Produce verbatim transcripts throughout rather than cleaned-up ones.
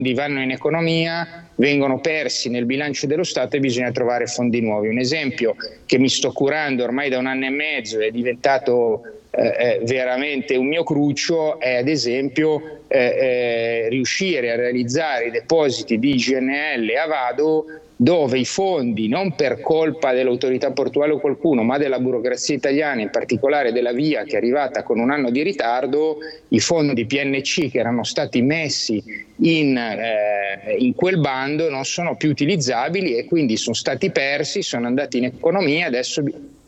vanno in economia, vengono persi nel bilancio dello Stato e bisogna trovare fondi nuovi. Un esempio che mi sto curando ormai da un anno e mezzo, è diventato eh, veramente un mio cruccio, è ad esempio eh, eh, riuscire a realizzare i depositi di G N L a Vado, dove i fondi, non per colpa dell'autorità portuale o qualcuno, ma della burocrazia italiana, in particolare della VIA che è arrivata con un anno di ritardo, i fondi P N C che erano stati messi in, eh, in quel bando non sono più utilizzabili e quindi sono stati persi, sono andati in economia, adesso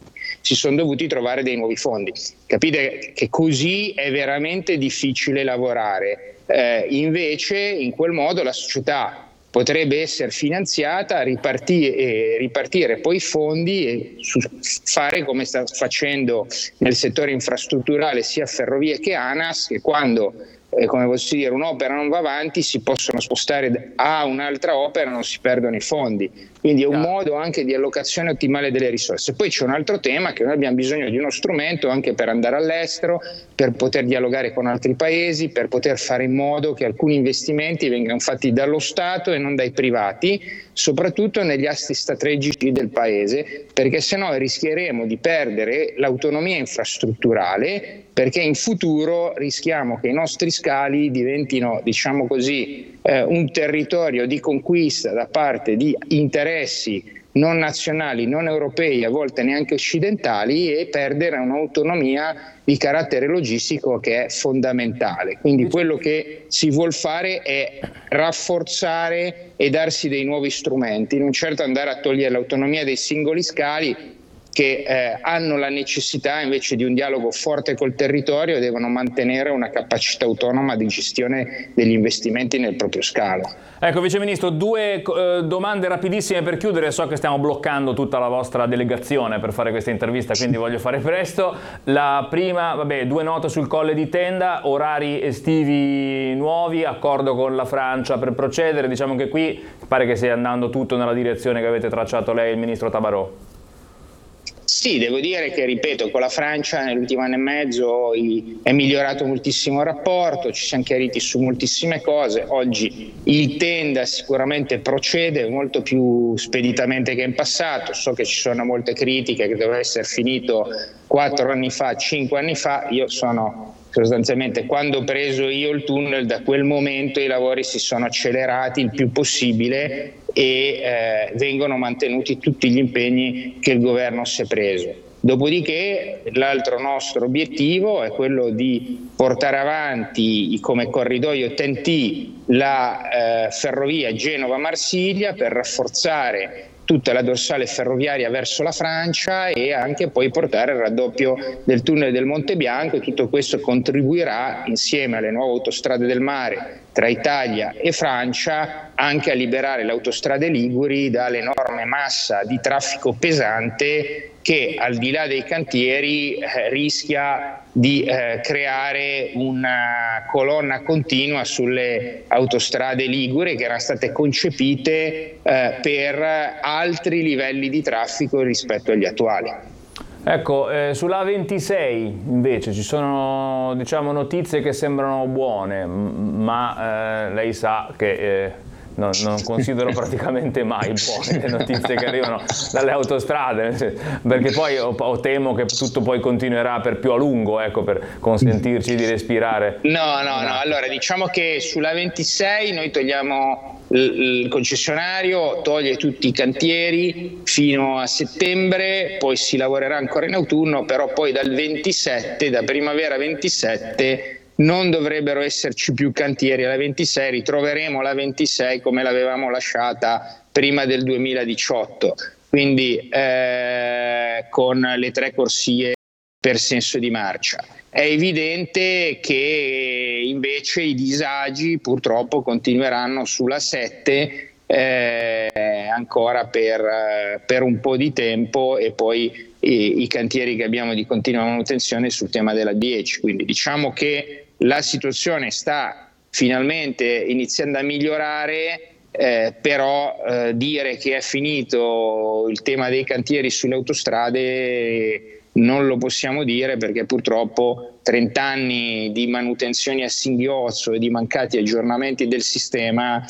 si sono dovuti trovare dei nuovi fondi. Capite che così è veramente difficile lavorare. Eh, invece in quel modo la società potrebbe essere finanziata, ripartire, eh, ripartire poi i fondi e su, fare come sta facendo nel settore infrastrutturale sia Ferrovie che ANAS, che quando eh, come posso dire, un'opera non va avanti si possono spostare a un'altra opera, non si perdono i fondi. Quindi è un modo anche di allocazione ottimale delle risorse. Poi c'è un altro tema, che noi abbiamo bisogno di uno strumento anche per andare all'estero, per poter dialogare con altri paesi, per poter fare in modo che alcuni investimenti vengano fatti dallo Stato e non dai privati, soprattutto negli assi strategici del paese, perché sennò rischieremo di perdere l'autonomia infrastrutturale, perché in futuro rischiamo che i nostri scali diventino, diciamo così, eh, un territorio di conquista da parte di interessi non nazionali, non europei, a volte neanche occidentali, e perdere un'autonomia di carattere logistico che è fondamentale. Quindi quello che si vuol fare è rafforzare e darsi dei nuovi strumenti, non certo andare a togliere l'autonomia dei singoli scali che eh, hanno la necessità invece di un dialogo forte col territorio e devono mantenere una capacità autonoma di gestione degli investimenti nel proprio scalo. Ecco, Vice Ministro, due eh, domande rapidissime per chiudere. So che stiamo bloccando tutta la vostra delegazione per fare questa intervista, quindi voglio fare presto. La prima, vabbè, due note sul Colle di Tenda, orari estivi nuovi, accordo con la Francia per procedere. Diciamo che qui pare che stia andando tutto nella direzione che avete tracciato lei e il Ministro Tabarò. Sì, devo dire che, ripeto, con la Francia nell'ultimo anno e mezzo è migliorato moltissimo il rapporto, ci siamo chiariti su moltissime cose. Oggi il Tenda sicuramente procede molto più speditamente che in passato. So che ci sono molte critiche, che doveva essere finito quattro anni fa, cinque anni fa. Io sono sostanzialmente, quando ho preso io il tunnel, da quel momento i lavori si sono accelerati il più possibile e eh, vengono mantenuti tutti gli impegni che il governo si è preso. Dopodiché l'altro nostro obiettivo è quello di portare avanti come corridoio T E N T la eh, ferrovia Genova-Marsiglia per rafforzare tutta la dorsale ferroviaria verso la Francia e anche poi portare il raddoppio del tunnel del Monte Bianco, e tutto questo contribuirà, insieme alle nuove autostrade del mare tra Italia e Francia, anche a liberare le autostrade liguri dall'enorme massa di traffico pesante che, al di là dei cantieri, eh, rischia di eh, creare una colonna continua sulle autostrade liguri, che erano state concepite eh, per altri livelli di traffico rispetto agli attuali. Ecco, eh, sulla A ventisei invece ci sono, diciamo, notizie che sembrano buone, ma eh, lei sa che eh, non, non considero praticamente mai buone le notizie che arrivano dalle autostrade, perché poi ho, ho temo che tutto poi continuerà per più a lungo, ecco, per consentirci di respirare. No, no, no, allora diciamo che sulla A ventisei noi togliamo il concessionario, toglie tutti i cantieri fino a settembre, poi si lavorerà ancora in autunno, però poi dal ventisette, da primavera ventisette, non dovrebbero esserci più cantieri alla ventisei, ritroveremo la ventisei come l'avevamo lasciata prima del duemiladiciotto, quindi eh, con le tre corsie per senso di marcia. È evidente che invece i disagi purtroppo continueranno sulla sette eh, ancora per, per un po' di tempo, e poi i, i cantieri che abbiamo di continua manutenzione sul tema della dieci. Quindi diciamo che la situazione sta finalmente iniziando a migliorare, eh, però eh, dire che è finito il tema dei cantieri sulle autostrade non lo possiamo dire, perché purtroppo trenta anni di manutenzioni a singhiozzo e di mancati aggiornamenti del sistema